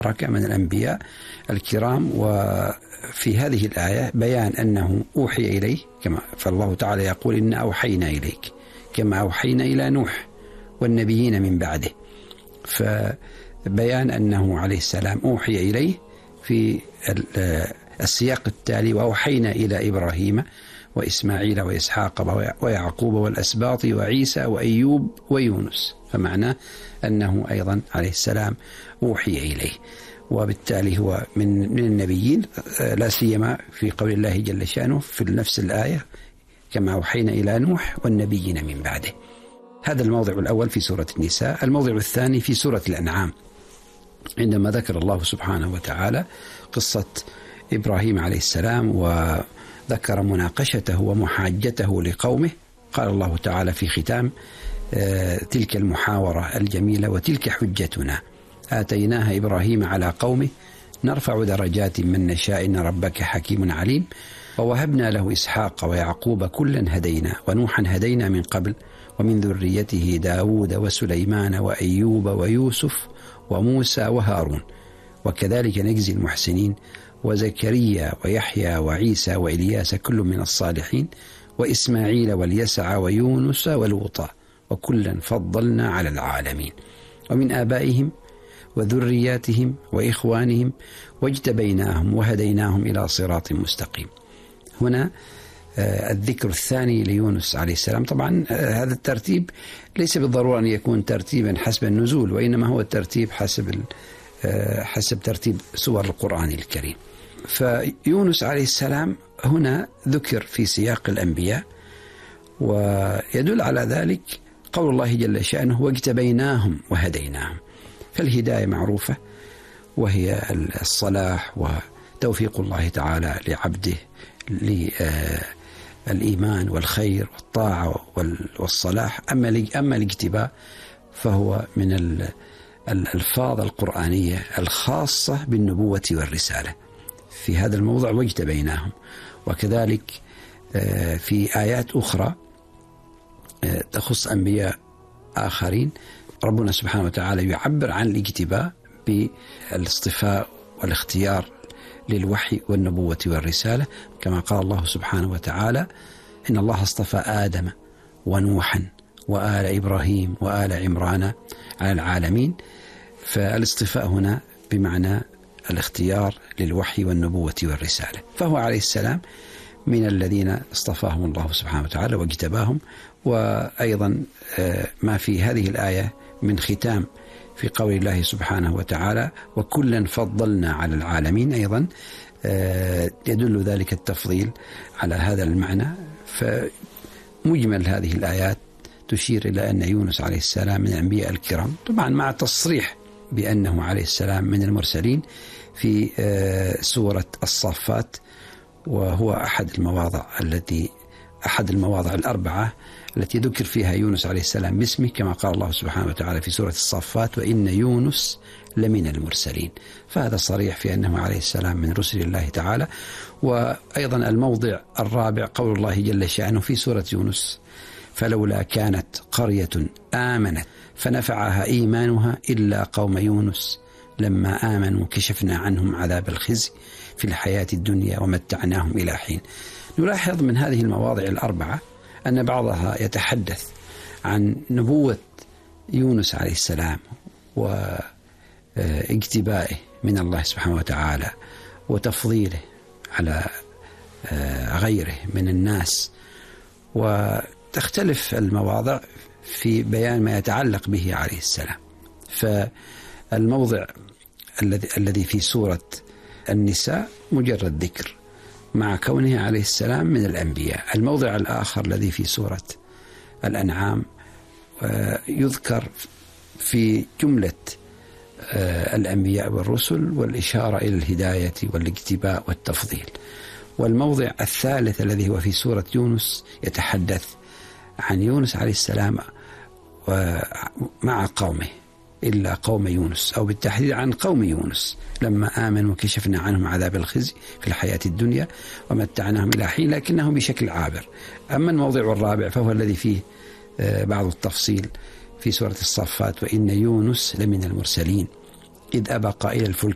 من الأنبياء الكرام. وفي هذه الآية بيان أنه أوحي إليه، فالله تعالى يقول إن أوحينا إليك كما أوحينا إلى نوح والنبيين من بعده، فبيان أنه عليه السلام أوحي إليه في السياق التالي: وأوحينا إلى إبراهيم وإسماعيل وإسحاق ويعقوب والأسباط وعيسى وأيوب ويونس، فمعناه أنه أيضا عليه السلام أوحي إليه، وبالتالي هو من النبيين، لا سيما في قول الله جل شأنه في نفس الآية: كما أوحينا إلى نوح والنبيين من بعده. هذا الموضع الأول في سورة النساء. الموضع الثاني في سورة الأنعام، عندما ذكر الله سبحانه وتعالى قصة إبراهيم عليه السلام وذكر مناقشته ومحاجته لقومه. قال الله تعالى في ختام تلك المحاورة الجميلة: وتلك حجتنا آتيناها إبراهيم على قومه نرفع درجات من نشاء إن ربك حكيم عليم ووهبنا له إسحاق ويعقوب كلا هدينا ونوحا هدينا من قبل ومن ذريته داود وسليمان وأيوب ويوسف وموسى وهارون وكذلك نجزي المحسنين وزكريا ويحيى وعيسى وإلياس كل من الصالحين وإسماعيل واليسع ويونس ولوطا وكلا فضلنا على العالمين ومن آبائهم وذرياتهم وإخوانهم واجتبيناهم وهديناهم إلى صراط مستقيم. هنا الذكر الثاني ليونس عليه السلام. طبعا هذا الترتيب ليس بالضرورة أن يكون ترتيبا حسب النزول، وإنما هو الترتيب حسب ترتيب سور القرآن الكريم. فيونس عليه السلام هنا ذكر في سياق الأنبياء، ويدل على ذلك قول الله جل شأنه: واجتبيناهم وهديناهم. فالهداية معروفة، وهي الصلاح وتوفيق الله تعالى لعبده للإيمان والخير والطاعة والصلاح. أما الاجتباء فهو من الألفاظ القرآنية الخاصة بالنبوة والرسالة. في هذا الموضع واجتبيناهم، وكذلك في آيات أخرى تخص أنبياء آخرين ربنا سبحانه وتعالى يعبر عن الاجتباء بالاصطفاء والاختيار للوحي والنبوة والرسالة، كما قال الله سبحانه وتعالى: إن الله اصطفى آدم ونوحا وآل إبراهيم وآل عمران على العالمين. فالاصطفاء هنا بمعنى الاختيار للوحي والنبوة والرسالة، فهو عليه السلام من الذين اصطفاهم الله سبحانه وتعالى واجتباهم. وأيضا ما في هذه الآية من ختام في قول الله سبحانه وتعالى: وكلا فضلنا على العالمين، أيضا يدل ذلك التفضيل على هذا المعنى. فمجمل هذه الآيات تشير إلى أن يونس عليه السلام من الأنبياء الكرام، طبعا مع تصريح بأنه عليه السلام من المرسلين في سورة الصافات، وهو أحد المواضع الأربعة التي ذكر فيها يونس عليه السلام باسمه، كما قال الله سبحانه وتعالى في سورة الصافات: وإن يونس لمن المرسلين. فهذا صريح في أنه عليه السلام من رسل الله تعالى. وأيضا الموضع الرابع قول الله جل شأنه في سورة يونس: فلولا كانت قرية آمنت فنفعها إيمانها إلا قوم يونس لما آمنوا كشفنا عنهم عذاب الخزي في الحياة الدنيا ومتعناهم إلى حين. نلاحظ من هذه المواضع الأربعة أن بعضها يتحدث عن نبوة يونس عليه السلام واجتبائه من الله سبحانه وتعالى وتفضيله على غيره من الناس، وتختلف المواضع في بيان ما يتعلق به عليه السلام. فالموضع الذي في سورة النساء مجرد ذكر مع كونه عليه السلام من الأنبياء. الموضع الآخر الذي في سورة الأنعام يذكر في جملة الأنبياء والرسل والإشارة إلى الهداية والاجتباء والتفضيل. والموضع الثالث الذي هو في سورة يونس يتحدث عن يونس عليه السلام مع قومه إلا قوم يونس، أو بالتحديد عن قوم يونس لما آمنوا وكشفنا عنهم عذاب الخزي في الحياة الدنيا ومتعناهم إلى حين، لكنه بشكل عابر. أما الموضع الرابع فهو الذي فيه بعض التفصيل في سورة الصافات: وإن يونس لمن المرسلين إذ أبق إلى الفلك